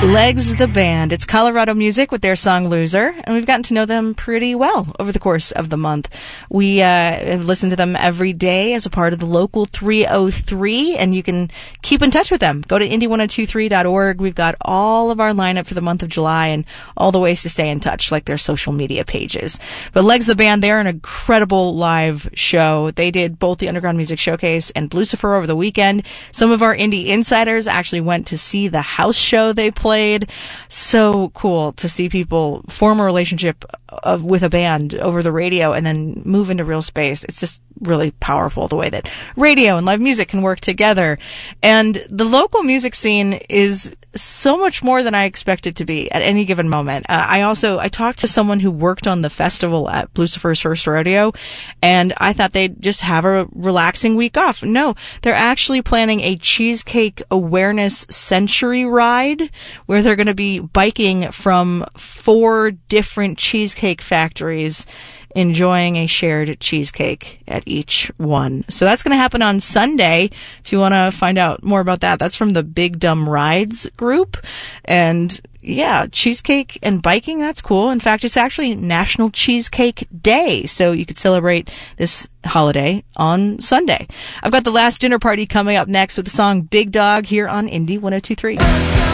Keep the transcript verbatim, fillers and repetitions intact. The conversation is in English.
Legs the Band. It's Colorado Music with their song Loser, and we've gotten to know them pretty well over the course of the month. We uh, have listened to them every day as a part of the Local three oh three, and you can keep in touch with them. Go to indie ten twenty-three dot org. We've got all of our lineup for the month of July and all the ways to stay in touch, like their social media pages. But Legs the Band, they're an incredible live show. They did both the Underground Music Showcase and Blucifer over the weekend. Some of our indie insiders actually went to see the house show they played. So cool to see people form a relationship of with a band over the radio and then move into real space. It's just really powerful the way that radio and live music can work together. And the local music scene is so much more than I expect it to be at any given moment. Uh, I also, I talked to someone who worked on the festival at Blucifer's First Rodeo, and I thought they'd just have a relaxing week off. No, they're actually planning a cheesecake awareness century ride where they're going to be biking from four different cheesecake factories, enjoying a shared cheesecake at each one. So that's going to happen on Sunday. If you want to find out more about that, that's from the Big Dumb Rides group. And yeah, cheesecake and biking, that's cool. In fact, it's actually National Cheesecake Day, so you could celebrate this holiday on Sunday. I've got the Last Dinner Party coming up next with the song Big Dog here on Indie ten twenty-three.